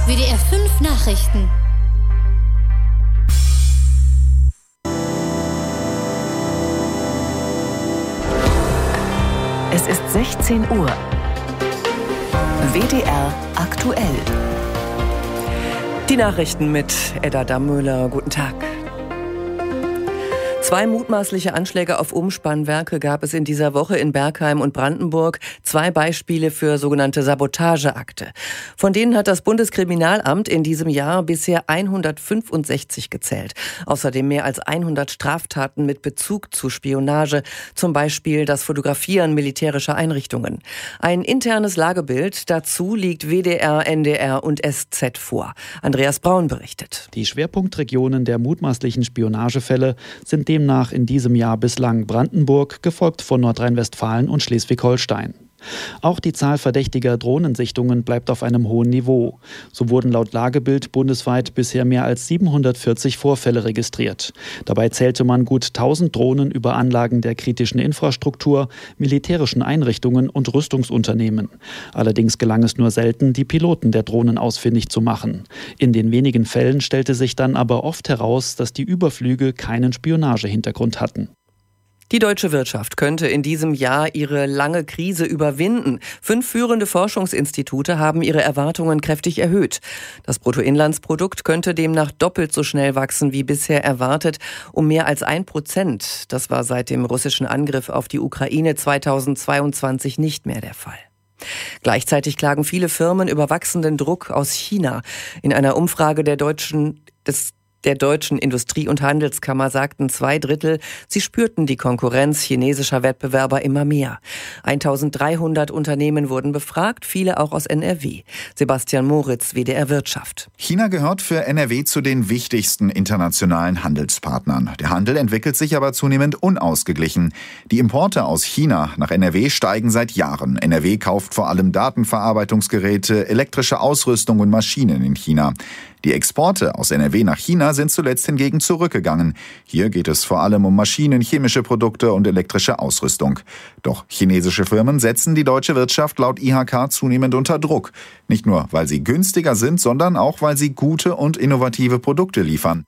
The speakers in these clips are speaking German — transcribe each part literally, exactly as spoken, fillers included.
W D R fünf Nachrichten. Es ist sechzehn Uhr. W D R aktuell. Die Nachrichten mit Edda Dammöhler. Guten Tag. Zwei mutmaßliche Anschläge auf Umspannwerke gab es in dieser Woche in Bergheim und Brandenburg. Zwei Beispiele für sogenannte Sabotageakte. Von denen hat das Bundeskriminalamt in diesem Jahr bisher hundertfünfundsechzig gezählt. Außerdem mehr als hundert Straftaten mit Bezug zu Spionage. Zum Beispiel das Fotografieren militärischer Einrichtungen. Ein internes Lagebild dazu liegt W D R, N D R und S Z vor. Andreas Braun berichtet. Die Schwerpunktregionen der mutmaßlichen Spionagefälle sind demnach in diesem Jahr bislang Brandenburg, gefolgt von Nordrhein-Westfalen und Schleswig-Holstein. Auch die Zahl verdächtiger Drohnensichtungen bleibt auf einem hohen Niveau. So wurden laut Lagebild bundesweit bisher mehr als siebenhundertvierzig Vorfälle registriert. Dabei zählte man gut tausend Drohnen über Anlagen der kritischen Infrastruktur, militärischen Einrichtungen und Rüstungsunternehmen. Allerdings gelang es nur selten, die Piloten der Drohnen ausfindig zu machen. In den wenigen Fällen stellte sich dann aber oft heraus, dass die Überflüge keinen Spionagehintergrund hatten. Die deutsche Wirtschaft könnte in diesem Jahr ihre lange Krise überwinden. Fünf führende Forschungsinstitute haben ihre Erwartungen kräftig erhöht. Das Bruttoinlandsprodukt könnte demnach doppelt so schnell wachsen wie bisher erwartet, um mehr als ein Prozent. Das war seit dem russischen Angriff auf die Ukraine zweitausendzweiundzwanzig nicht mehr der Fall. Gleichzeitig klagen viele Firmen über wachsenden Druck aus China. In einer Umfrage der deutschen des Der Deutschen Industrie- und Handelskammer sagten zwei Drittel, sie spürten die Konkurrenz chinesischer Wettbewerber immer mehr. eintausenddreihundert Unternehmen wurden befragt, viele auch aus N R W. Sebastian Moritz, W D R Wirtschaft. China gehört für N R W zu den wichtigsten internationalen Handelspartnern. Der Handel entwickelt sich aber zunehmend unausgeglichen. Die Importe aus China nach N R W steigen seit Jahren. N R W kauft vor allem Datenverarbeitungsgeräte, elektrische Ausrüstung und Maschinen in China. Die Exporte aus N R W nach China sind zuletzt hingegen zurückgegangen. Hier geht es vor allem um Maschinen, chemische Produkte und elektrische Ausrüstung. Doch chinesische Firmen setzen die deutsche Wirtschaft laut I H K zunehmend unter Druck. Nicht nur, weil sie günstiger sind, sondern auch, weil sie gute und innovative Produkte liefern.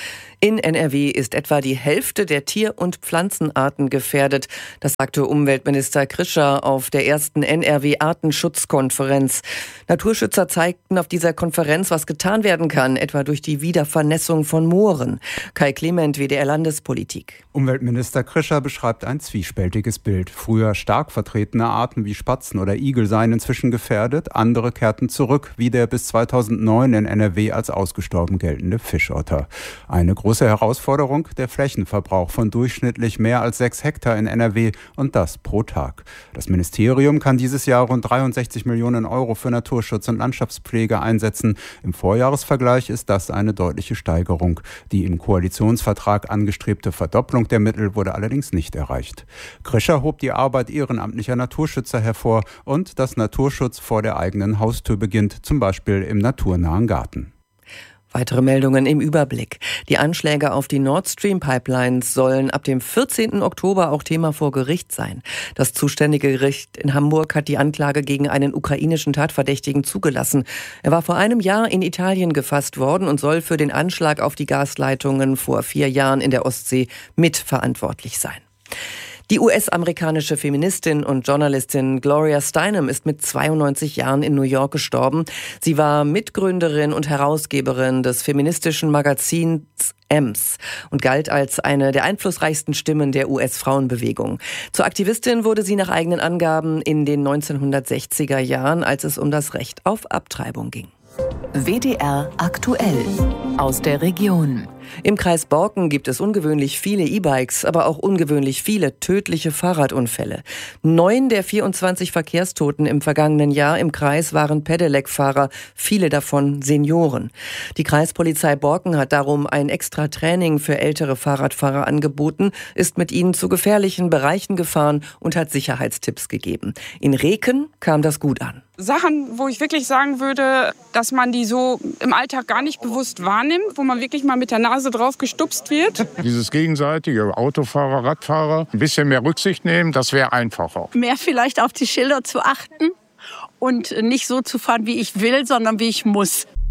In N R W ist etwa die Hälfte der Tier- und Pflanzenarten gefährdet. Das sagte Umweltminister Krischer auf der ersten N R W-Artenschutzkonferenz. Naturschützer zeigten auf dieser Konferenz, was getan werden kann, etwa durch die Wiedervernässung von Mooren. Kai Clement, W D R Landespolitik. Umweltminister Krischer beschreibt ein zwiespältiges Bild. Früher stark vertretene Arten wie Spatzen oder Igel seien inzwischen gefährdet. Andere kehrten zurück, wie der bis zweitausendneun in N R W als ausgestorben geltende Fischotter. Eine große Herausforderung, der Flächenverbrauch von durchschnittlich mehr als sechs Hektar in N R W und das pro Tag. Das Ministerium kann dieses Jahr rund dreiundsechzig Millionen Euro für Naturschutz und Landschaftspflege einsetzen. Im Vorjahresvergleich ist das eine deutliche Steigerung. Die im Koalitionsvertrag angestrebte Verdopplung der Mittel wurde allerdings nicht erreicht. Krischer hob die Arbeit ehrenamtlicher Naturschützer hervor und dass Naturschutz vor der eigenen Haustür beginnt, zum Beispiel im naturnahen Garten. Weitere Meldungen im Überblick. Die Anschläge auf die Nord Stream Pipelines sollen ab dem vierzehnten Oktober auch Thema vor Gericht sein. Das zuständige Gericht in Hamburg hat die Anklage gegen einen ukrainischen Tatverdächtigen zugelassen. Er war vor einem Jahr in Italien gefasst worden und soll für den Anschlag auf die Gasleitungen vor vier Jahren in der Ostsee mitverantwortlich sein. Die U S-amerikanische Feministin und Journalistin Gloria Steinem ist mit zweiundneunzig Jahren in New York gestorben. Sie war Mitgründerin und Herausgeberin des feministischen Magazins Ems und galt als eine der einflussreichsten Stimmen der U S-Frauenbewegung. Zur Aktivistin wurde sie nach eigenen Angaben in den neunzehnhundertsechziger Jahren, als es um das Recht auf Abtreibung ging. W D R aktuell aus der Region. Im Kreis Borken gibt es ungewöhnlich viele E-Bikes, aber auch ungewöhnlich viele tödliche Fahrradunfälle. Neun der vierundzwanzig Verkehrstoten im vergangenen Jahr im Kreis waren Pedelec-Fahrer, viele davon Senioren. Die Kreispolizei Borken hat darum ein extra Training für ältere Fahrradfahrer angeboten, ist mit ihnen zu gefährlichen Bereichen gefahren und hat Sicherheitstipps gegeben. In Reken kam das gut an. Sachen, wo ich wirklich sagen würde, dass man die so im Alltag gar nicht bewusst wahrnimmt, wo man wirklich mal mit der Nase drauf gestupst wird. Dieses gegenseitige Autofahrer, Radfahrer, ein bisschen mehr Rücksicht nehmen, das wäre einfacher. Mehr vielleicht auf die Schilder zu achten und nicht so zu fahren, wie ich will, sondern wie ich muss.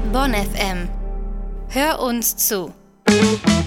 Bonn F M. Hör uns zu.